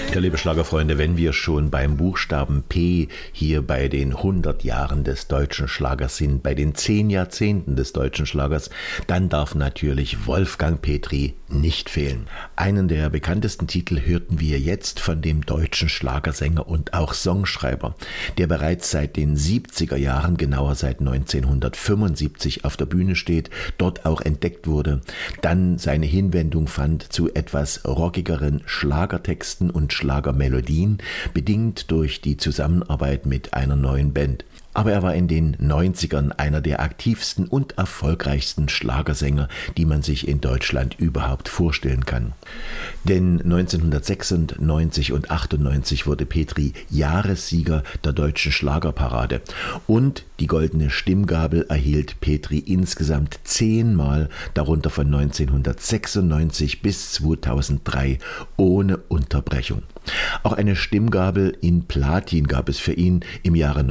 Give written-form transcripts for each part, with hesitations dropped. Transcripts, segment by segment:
Ja, liebe Schlagerfreunde, wenn wir schon beim Buchstaben P hier bei den 100 Jahren des deutschen Schlagers sind, bei den 10 Jahrzehnten des deutschen Schlagers, dann darf natürlich Wolfgang Petry nicht fehlen. Einen der bekanntesten Titel hörten wir jetzt von dem deutschen Schlagersänger und auch Songschreiber, der bereits seit den 70er Jahren, genauer seit 1975 auf der Bühne steht, dort auch entdeckt wurde, dann seine Hinwendung fand zu etwas rockigeren Schlagertexten und Schlagermelodien, bedingt durch die Zusammenarbeit mit einer neuen Band. Aber er war in den 90ern einer der aktivsten und erfolgreichsten Schlagersänger, die man sich in Deutschland überhaupt vorstellen kann. Denn 1996 und 98 wurde Petry Jahressieger der deutschen Schlagerparade und die Goldene Stimmgabel erhielt Petry insgesamt 10-mal, darunter von 1996 bis 2003 ohne Unterbrechung. Auch eine Stimmgabel in Platin gab es für ihn im Jahre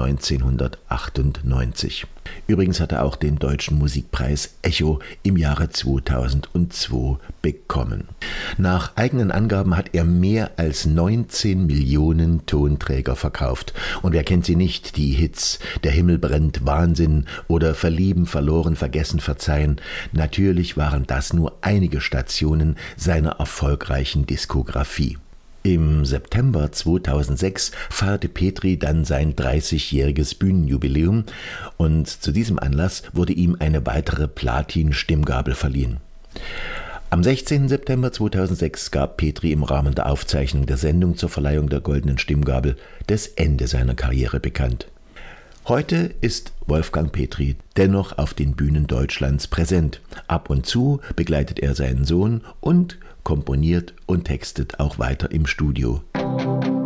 1998. Übrigens hat er auch den Deutschen Musikpreis Echo im Jahre 2002 bekommen. Nach eigenen Angaben hat er mehr als 19 Millionen Tonträger verkauft. Und wer kennt sie nicht, die Hits Der Himmel brennt, Wahnsinn oder Verlieben, verloren, vergessen, verzeihen. Natürlich waren das nur einige Stationen seiner erfolgreichen Diskografie. Im September 2006 feierte Petry dann sein 30-jähriges Bühnenjubiläum und zu diesem Anlass wurde ihm eine weitere Platin-Stimmgabel verliehen. Am 16. September 2006 gab Petry im Rahmen der Aufzeichnung der Sendung zur Verleihung der Goldenen Stimmgabel das Ende seiner Karriere bekannt. Heute ist Wolfgang Petry dennoch auf den Bühnen Deutschlands präsent. Ab und zu begleitet er seinen Sohn und komponiert und textet auch weiter im Studio.